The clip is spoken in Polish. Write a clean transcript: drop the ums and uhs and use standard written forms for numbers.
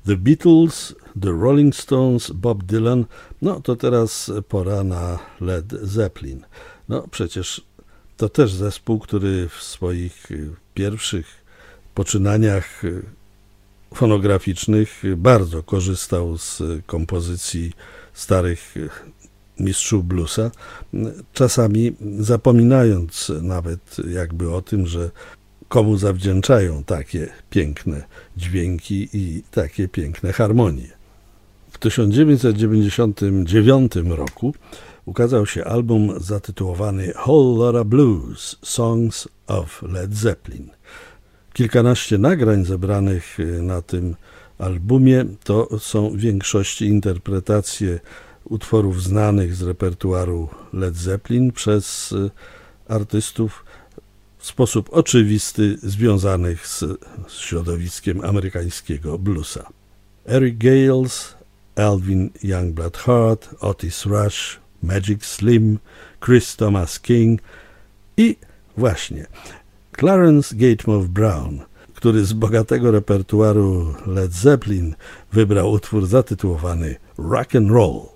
The Beatles, The Rolling Stones, Bob Dylan, no to teraz pora na Led Zeppelin. No przecież to też zespół, który w swoich pierwszych poczynaniach fonograficznych bardzo korzystał z kompozycji starych mistrzów bluesa, czasami zapominając nawet jakby o tym, że komu zawdzięczają takie piękne dźwięki i takie piękne harmonie. W 1999 roku ukazał się album zatytułowany Whole Lotta Blues – Songs of Led Zeppelin. Kilkanaście nagrań zebranych na tym albumie to są w większości interpretacje utworów znanych z repertuaru Led Zeppelin przez artystów w sposób oczywisty związanych z środowiskiem amerykańskiego bluesa. Eric Gales, Alvin Youngblood Hart, Otis Rush, Magic Slim, Chris Thomas King i właśnie Clarence Gatemouth Brown, który z bogatego repertuaru Led Zeppelin wybrał utwór zatytułowany Rock and Roll.